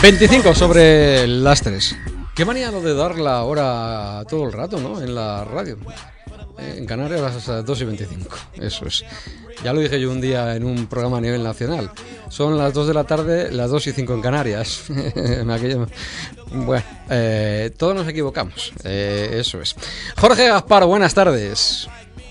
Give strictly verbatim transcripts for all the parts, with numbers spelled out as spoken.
veinticinco sobre las tres. Qué manía lo de dar la hora todo el rato, ¿no? En la radio. En Canarias las dos y veinticinco, eso es. Ya lo dije yo un día en un programa a nivel nacional. Son las dos de la tarde, las dos y cinco en Canarias. Bueno, eh, todos nos equivocamos, eh, eso es. Jorge Gaspar, buenas tardes.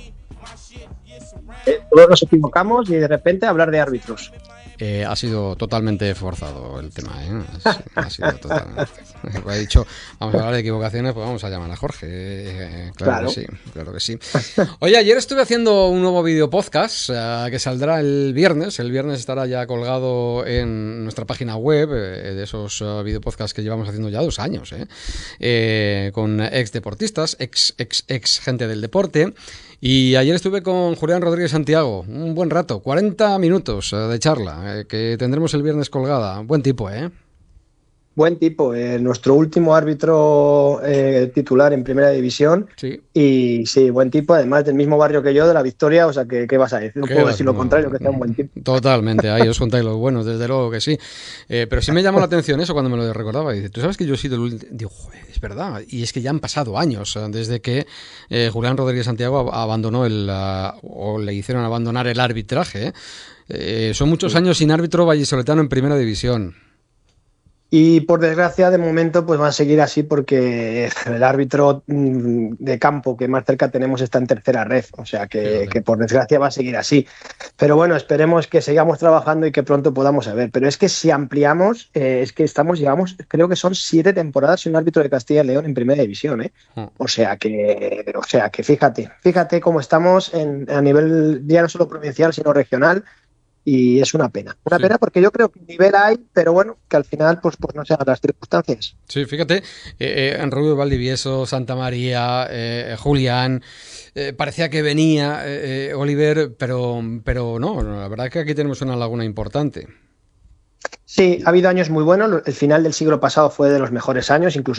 Eh, todos nos equivocamos y de repente hablar de árbitros. Eh, ha sido totalmente forzado el tema, ¿eh? Ha sido totalmente. He dicho, vamos a hablar de equivocaciones, pues vamos a llamar a Jorge. Eh, claro, claro que sí, claro que sí. Oye, ayer estuve haciendo un nuevo video podcast uh, que saldrá el viernes. El viernes estará ya colgado en nuestra página web, eh, de esos uh, video podcasts que llevamos haciendo ya dos años, ¿eh? Eh, con ex deportistas, ex, ex, ex gente del deporte. Y ayer estuve con Julián Rodríguez Santiago, un buen rato, cuarenta minutos de charla, eh, que tendremos el viernes colgada. Buen tipo, ¿eh? Buen tipo, eh, nuestro último árbitro eh, titular en Primera División. Sí. Y sí, buen tipo, además del mismo barrio que yo, de La Victoria, o sea, que ¿qué vas a decir? No puedo decir lo no, contrario, que sea un buen tipo. Totalmente, ahí os contáis lo bueno, desde luego que sí. Eh, pero sí me llamó la atención eso cuando me lo recordaba. Y dice, tú sabes que yo he sido el último. Digo, joder, es verdad. Y es que ya han pasado años desde que eh, Julián Rodríguez Santiago abandonó el, uh, o le hicieron abandonar el arbitraje. ¿eh? Eh, son muchos sí. años sin árbitro vallisoletano en Primera División. Y por desgracia, de momento, pues va a seguir así porque el árbitro de campo que más cerca tenemos está en tercera red. O sea que, que por desgracia va a seguir así. Pero bueno, esperemos que sigamos trabajando y que pronto podamos ver. Pero es que si ampliamos, eh, es que estamos, llegamos, creo que son siete temporadas sin un árbitro de Castilla y León en Primera División, ¿eh? O sea que, o sea que fíjate, fíjate cómo estamos en, a nivel ya no solo provincial, sino regional. Y es una pena, una sí. pena porque yo creo que nivel hay, pero bueno, que al final pues, pues no sean las circunstancias. Sí, fíjate, eh, eh, en Rubio Valdivieso, Santa María, eh, Julián, eh, parecía que venía eh, Oliver, pero, pero no, la verdad es que aquí tenemos una laguna importante. Sí, ha habido años muy buenos, el final del siglo pasado fue de los mejores años, incluso